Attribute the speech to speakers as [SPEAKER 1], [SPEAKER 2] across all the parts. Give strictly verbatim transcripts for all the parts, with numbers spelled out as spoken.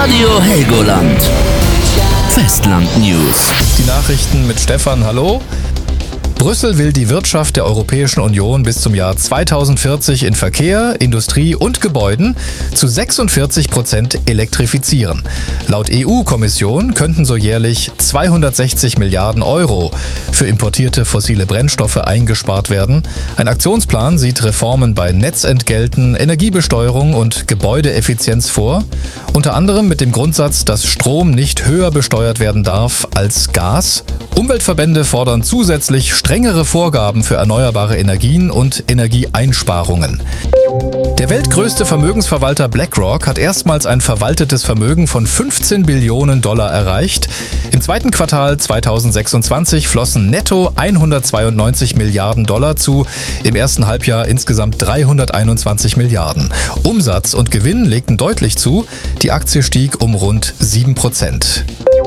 [SPEAKER 1] Radio Helgoland. Festland News.
[SPEAKER 2] Die Nachrichten mit Stefan, hallo. Brüssel will die Wirtschaft der Europäischen Union bis zum Jahr zweitausendvierzig in Verkehr, Industrie und Gebäuden zu sechsundvierzig Prozent elektrifizieren. Laut E U-Kommission könnten so jährlich zweihundertsechzig Milliarden Euro für importierte fossile Brennstoffe eingespart werden. Ein Aktionsplan sieht Reformen bei Netzentgelten, Energiebesteuerung und Gebäudeeffizienz vor. Unter anderem mit dem Grundsatz, dass Strom nicht höher besteuert werden darf als Gas. Umweltverbände fordern zusätzlich strengere Vorgaben für erneuerbare Energien und Energieeinsparungen. Der weltgrößte Vermögensverwalter BlackRock hat erstmals ein verwaltetes Vermögen von fünfzehn Billionen Dollar erreicht. Im zweiten Quartal zweitausendsechsundzwanzig flossen netto hundertzweiundneunzig Milliarden Dollar zu, im ersten Halbjahr insgesamt dreihunderteinundzwanzig Milliarden. Umsatz und Gewinn legten deutlich zu, die Aktie stieg um rund sieben Prozent.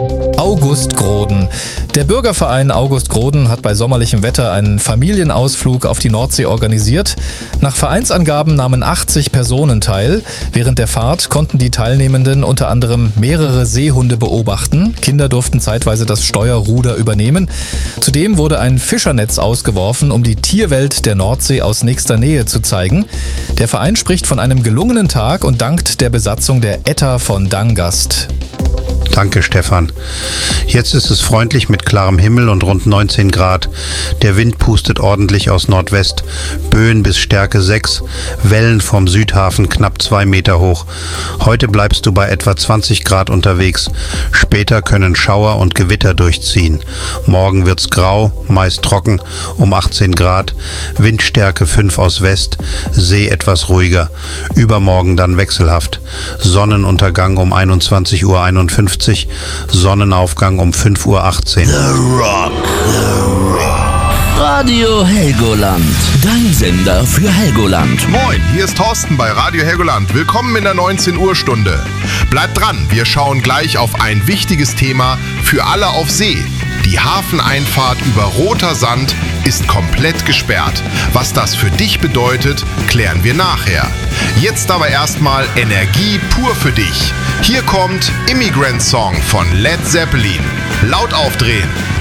[SPEAKER 2] August Groden. Der Bürgerverein August Groden hat bei sommerlichem Wetter einen Familienausflug auf die Nordsee organisiert. Nach Vereinsangaben nahmen achtzig Personen teil. Während der Fahrt konnten die Teilnehmenden unter anderem mehrere Seehunde beobachten. Kinder durften zeitweise das Steuerruder übernehmen. Zudem wurde ein Fischernetz ausgeworfen, um die Tierwelt der Nordsee aus nächster Nähe zu zeigen. Der Verein spricht von einem gelungenen Tag und dankt der Besatzung der Etta von Dangast.
[SPEAKER 3] Danke, Stefan. Jetzt ist es freundlich mit klarem Himmel und rund neunzehn Grad. Der Wind pustet ordentlich aus Nordwest. Böen bis Stärke sechs. Wellen vom Südhafen knapp zwei Meter hoch. Heute bleibst du bei etwa zwanzig Grad unterwegs. Später können Schauer und Gewitter durchziehen. Morgen wird's grau, meist trocken, um achtzehn Grad. Windstärke fünf aus West. See etwas ruhiger. Übermorgen dann wechselhaft. Sonnenuntergang um einundzwanzig Uhr einundfünfzig. Sonnenaufgang um fünf Uhr achtzehn.
[SPEAKER 1] The Rock. The Rock. Radio Helgoland. Dein Sender für Helgoland.
[SPEAKER 4] Moin, hier ist Thorsten bei Radio Helgoland. Willkommen in der neunzehn Uhr Stunde. Bleibt dran, wir schauen gleich auf ein wichtiges Thema für alle auf See. Die Hafeneinfahrt über Roter Sand ist komplett gesperrt. Was das für dich bedeutet, klären wir nachher. Jetzt aber erstmal Energie pur für dich. Hier kommt Immigrant Song von Led Zeppelin. Laut aufdrehen.